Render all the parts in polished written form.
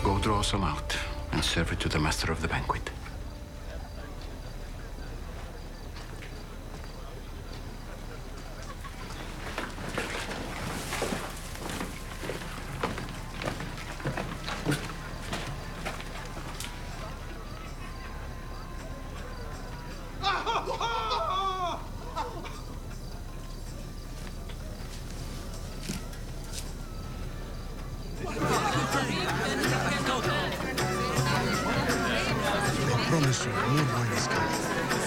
Go draw some out and serve it to the master of the banquet. Promise you, more wine is coming.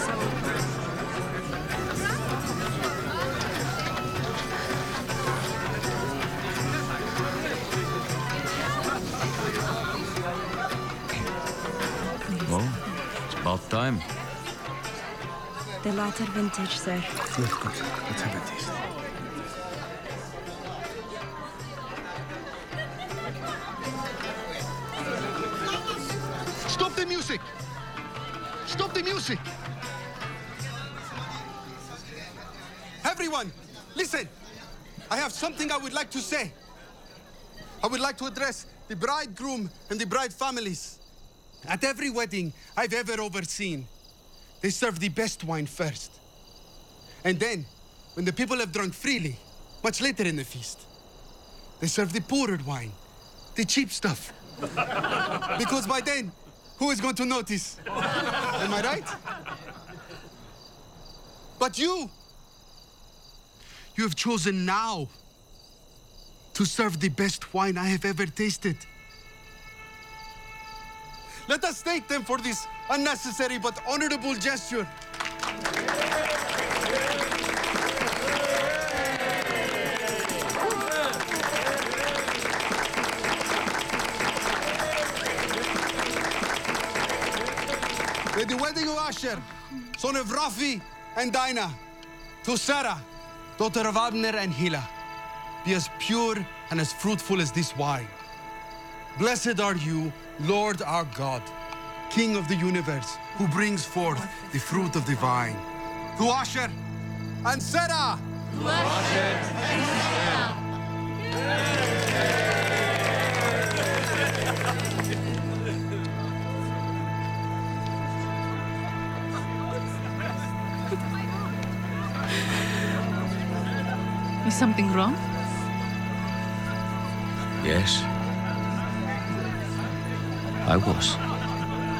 Well, it's about time. The latter vintage, sir. Good, good. Let's have a taste. Stop the music! Stop the music! Everyone, listen! I have something I would like to say. I would like to address the bridegroom and the bride families. At every wedding I've ever overseen, they serve the best wine first. And then, when the people have drunk freely, much later in the feast, they serve the poorer wine, the cheap stuff. Because by then, who is going to notice? Am I right? But you have chosen now to serve the best wine I have ever tasted. Let us thank them for this unnecessary but honorable gesture. May the wedding of Asher, son of Rafi and Dinah, to Sarah, daughter of Abner and Hila, be as pure and as fruitful as this wine. Blessed are you, Lord our God, King of the universe, who brings forth the fruit of the vine. To Asher and Sarah! To Asher and Sarah! Is something wrong? Yes. I was.